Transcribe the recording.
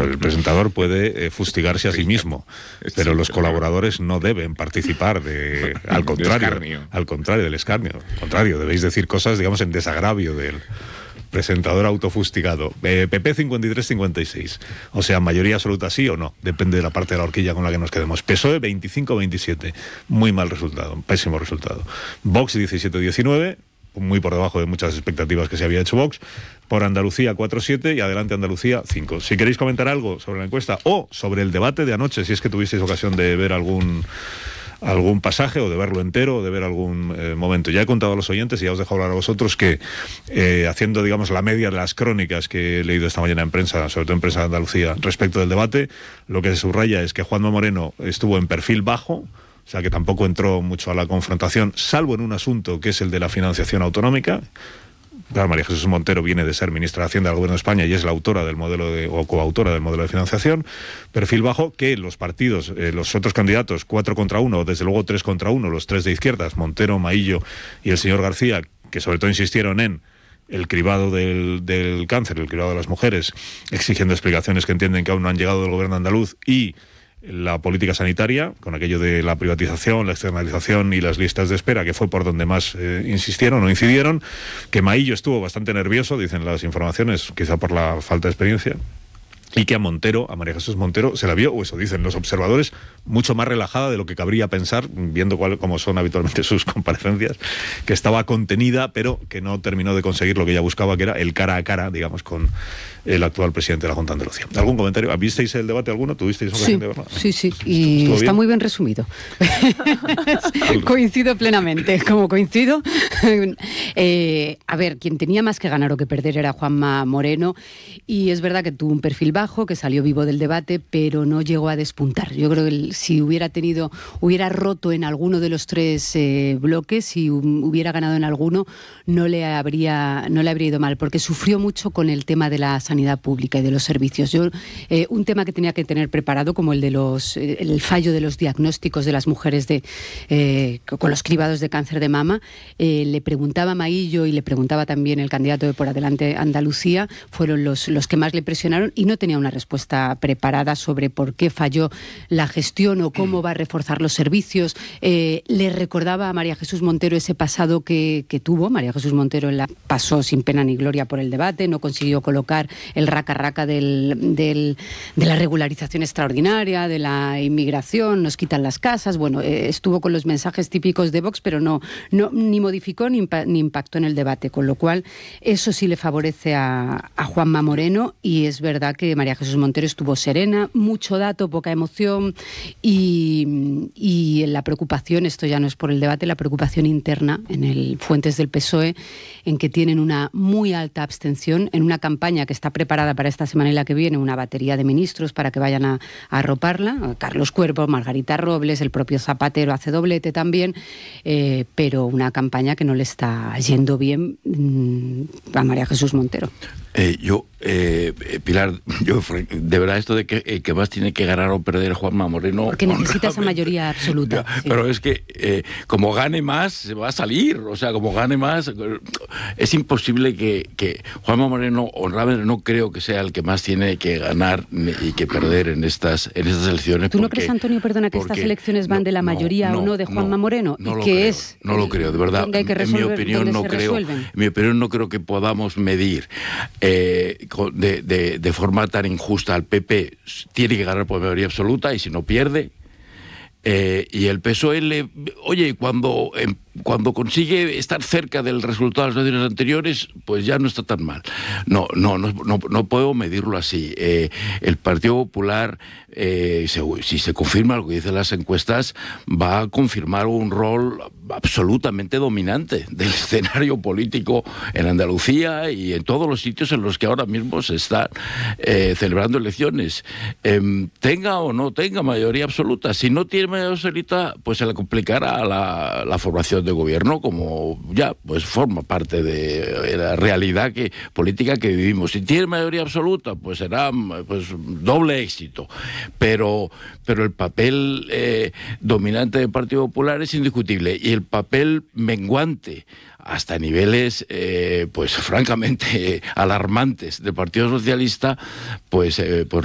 el presentador puede fustigarse a sí mismo, pero los colaboradores no deben participar al contrario del escarnio. Al contrario, debéis decir cosas, digamos, en desagravio del presentador autofustigado. PP 53-56. O sea, mayoría absoluta sí o no. Depende de la parte de la horquilla con la que nos quedemos. PSOE 25-27. Muy mal resultado. Pésimo resultado. Vox 17-19. Muy por debajo de muchas expectativas que se había hecho Vox. Por Andalucía 4-7 y Adelante Andalucía 5. Si queréis comentar algo sobre la encuesta o sobre el debate de anoche, si es que tuvisteis ocasión de ver algún pasaje o de verlo entero o de ver algún momento. Ya he contado a los oyentes y ya os dejo hablar a vosotros que haciendo, digamos, la media de las crónicas que he leído esta mañana en prensa, sobre todo en prensa de Andalucía, respecto del debate, lo que se subraya es que Juanma Moreno estuvo en perfil bajo, o sea que tampoco entró mucho a la confrontación, salvo en un asunto que es el de la financiación autonómica. Claro, María Jesús Montero viene de ser ministra de Hacienda del Gobierno de España y es la autora del modelo o coautora del modelo de financiación. Perfil bajo que los partidos, los otros candidatos, 4 contra 1, o desde luego 3 contra 1, los 3 de izquierdas, Montero, Maillo y el señor García, que sobre todo insistieron en el cribado del cáncer, el cribado de las mujeres, exigiendo explicaciones que entienden que aún no han llegado del gobierno andaluz, y la política sanitaria, con aquello de la privatización, la externalización y las listas de espera, que fue por donde más insistieron o incidieron, que Maillo estuvo bastante nervioso, dicen las informaciones, quizá por la falta de experiencia, y que a María Jesús Montero, se la vio, o eso dicen los observadores, mucho más relajada de lo que cabría pensar, viendo cómo son habitualmente sus comparecencias, que estaba contenida, pero que no terminó de conseguir lo que ella buscaba, que era el cara a cara, digamos, con el actual presidente de la Junta de Andalucía. ¿Algún comentario? ¿Visteis el debate alguno? ¿Tuvisteis ocasión de verlo? Sí, y está muy bien resumido. Coincido plenamente, como coincido. A ver, quien tenía más que ganar o que perder era Juanma Moreno, y es verdad que tuvo un perfil bajo, que salió vivo del debate, pero no llegó a despuntar. Yo creo que si hubiera roto en alguno de los 3 bloques, si hubiera ganado en alguno, no le habría ido mal, porque sufrió mucho con el tema de la sanidad pública y de los servicios. Un tema que tenía que tener preparado, como el de el fallo de los diagnósticos de las mujeres con los cribados de cáncer de mama, le preguntaba a Maillo y le preguntaba también el candidato de Por Adelante Andalucía, fueron los que más le presionaron, y no tenía una respuesta preparada sobre por qué falló la gestión o cómo va a reforzar los servicios. Le recordaba a María Jesús Montero ese pasado que tuvo. María Jesús Montero pasó sin pena ni gloria por el debate, no consiguió colocar el raca-raca de la regularización extraordinaria, de la inmigración, nos quitan las casas. Bueno, estuvo con los mensajes típicos de Vox, pero no ni modificó ni impactó en el debate, con lo cual eso sí le favorece a Juanma Moreno, y es verdad que María Jesús Montero estuvo serena, mucho dato, poca emoción, y la preocupación, esto ya no es por el debate, la preocupación interna en fuentes del PSOE, en que tienen una muy alta abstención en una campaña que está preparada para esta semana y la que viene, una batería de ministros para que vayan a arroparla, Carlos Cuervo, Margarita Robles, el propio Zapatero hace doblete también, pero una campaña que no le está yendo bien a María Jesús Montero. Pilar, de verdad esto de que más tiene que ganar o perder Juanma Moreno... Porque necesita esa mayoría absoluta. Sí. Pero es que como gane más, se va a salir. O sea, como gane más... Es imposible que Juanma Moreno, honradamente, no creo que sea el que más tiene que ganar y que perder en estas elecciones. ¿Tú no crees, Antonio, que estas elecciones van de la mayoría o no de Juanma Moreno? No lo creo, de verdad. En mi opinión no creo que podamos medir de forma tan injusta al PP. Tiene que ganar por mayoría absoluta, y si no pierde, y el PSOE cuando consigue estar cerca del resultado de las elecciones anteriores, pues ya no está tan mal. No puedo medirlo así. El Partido Popular, si se confirma lo que dicen las encuestas, va a confirmar un rol absolutamente dominante del escenario político en Andalucía y en todos los sitios en los que ahora mismo se están celebrando elecciones. Tenga o no tenga mayoría absoluta. Si no tiene mayoría absoluta, pues se le complicará la formación de gobierno, como ya pues forma parte de la realidad política que vivimos. Si tiene mayoría absoluta, pues será doble éxito. Pero el papel dominante del Partido Popular es indiscutible, y el papel menguante hasta niveles pues francamente alarmantes del Partido Socialista, pues